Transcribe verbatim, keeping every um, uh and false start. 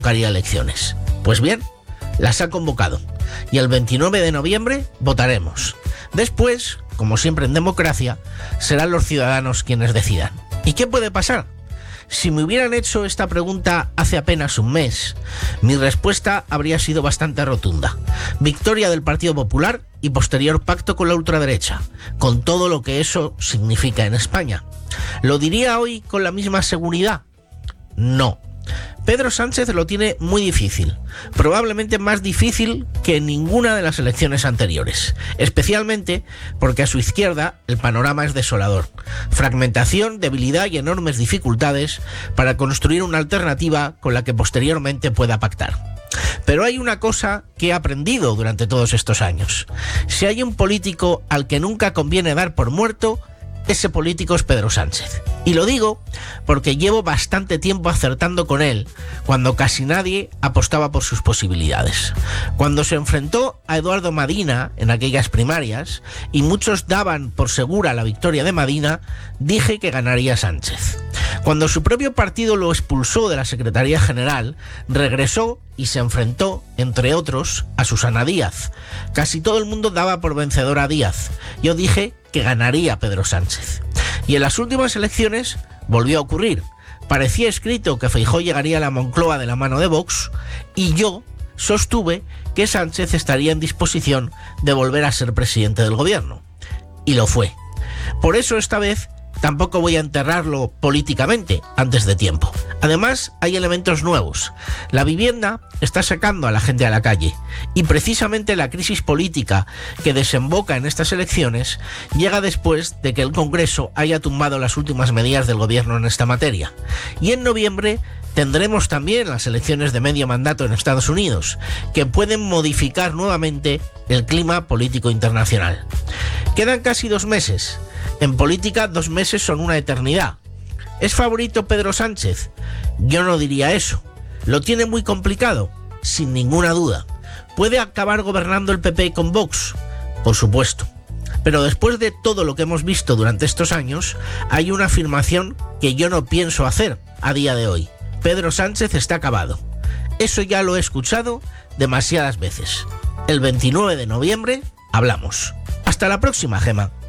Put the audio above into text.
convocaría elecciones. Pues bien, las ha convocado y el veintinueve de noviembre votaremos. Después, como siempre en democracia, serán los ciudadanos quienes decidan. ¿Y qué puede pasar? Si me hubieran hecho esta pregunta hace apenas un mes, mi respuesta habría sido bastante rotunda. Victoria del Partido Popular y posterior pacto con la ultraderecha, con todo lo que eso significa en España. ¿Lo diría hoy con la misma seguridad? No. Pedro Sánchez lo tiene muy difícil, probablemente más difícil que en ninguna de las elecciones anteriores, especialmente porque a su izquierda el panorama es desolador. Fragmentación, debilidad y enormes dificultades para construir una alternativa con la que posteriormente pueda pactar. Pero hay una cosa que he aprendido durante todos estos años. Si hay un político al que nunca conviene dar por muerto, ese político es Pedro Sánchez. Y lo digo porque llevo bastante tiempo acertando con él, cuando casi nadie apostaba por sus posibilidades. Cuando se enfrentó a Eduardo Madina en aquellas primarias, y muchos daban por segura la victoria de Madina, dije que ganaría Sánchez. Cuando su propio partido lo expulsó de la Secretaría General, regresó y se enfrentó, entre otros, a Susana Díaz. Casi todo el mundo daba por vencedor a Díaz. Yo dije que ganaría Pedro Sánchez. Y en las últimas elecciones volvió a ocurrir. Parecía escrito que Feijóo llegaría a la Moncloa de la mano de Vox, y yo sostuve que Sánchez estaría en disposición de volver a ser presidente del gobierno. Y lo fue. Por eso esta vez tampoco voy a enterrarlo políticamente antes de tiempo. Además, hay elementos nuevos. La vivienda está sacando a la gente a la calle, y precisamente la crisis política que desemboca en estas elecciones llega después de que el Congreso haya tumbado las últimas medidas del gobierno en esta materia. Y en noviembre tendremos también las elecciones de medio mandato en Estados Unidos, que pueden modificar nuevamente el clima político internacional. Quedan casi dos meses. En política, dos meses son una eternidad. ¿Es favorito Pedro Sánchez? Yo no diría eso. ¿Lo tiene muy complicado? Sin ninguna duda. ¿Puede acabar gobernando el P P con Vox? Por supuesto. Pero después de todo lo que hemos visto durante estos años, hay una afirmación que yo no pienso hacer a día de hoy. Pedro Sánchez está acabado. Eso ya lo he escuchado demasiadas veces. El veintinueve de noviembre hablamos. Hasta la próxima, Gema.